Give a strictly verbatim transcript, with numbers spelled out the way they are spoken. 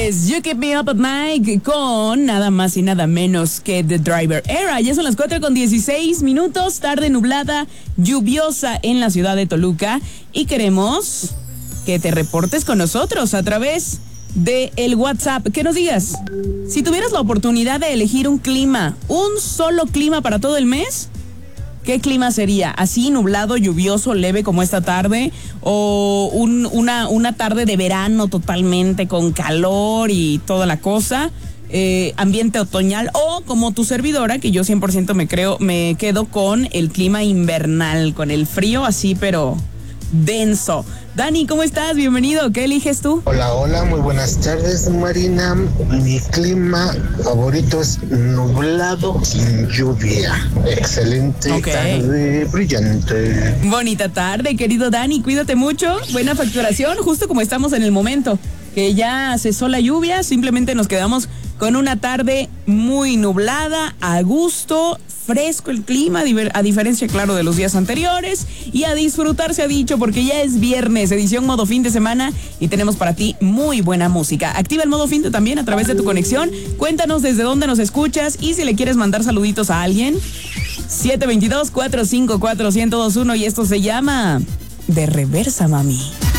es You Keep Me Up at Night con nada más y nada menos que The Driver Era. Ya son las cuatro con dieciséis minutos, tarde nublada, lluviosa en la ciudad de Toluca y queremos que te reportes con nosotros a través de el WhatsApp. Que nos digas, si tuvieras la oportunidad de elegir un clima, un solo clima para todo el mes, ¿qué clima sería? ¿Así nublado, lluvioso, leve como esta tarde? ¿O un, una, una tarde de verano totalmente con calor y toda la cosa? Eh, ¿Ambiente otoñal? O como tu servidora, que yo cien por ciento me creo, me quedo con el clima invernal, con el frío así, pero denso. Dani, ¿cómo estás? Bienvenido. ¿Qué eliges tú? Hola, hola, muy buenas tardes, Marina. Mi clima favorito es nublado sin lluvia. Excelente, okay. Tarde brillante. Bonita tarde, querido Dani. Cuídate mucho. Buena facturación, justo como estamos en el momento que ya cesó la lluvia. Simplemente nos quedamos con una tarde muy nublada, a gusto, fresco el clima, a diferencia, claro, de los días anteriores. Y a disfrutar, se ha dicho, porque ya es viernes, edición modo fin de semana, y tenemos para ti muy buena música. Activa el modo fin de también a través de tu conexión. Cuéntanos desde dónde nos escuchas y si le quieres mandar saluditos a alguien. siete dos dos, cuatro cinco cuatro, uno cero dos uno, y esto se llama De Reversa, Mami.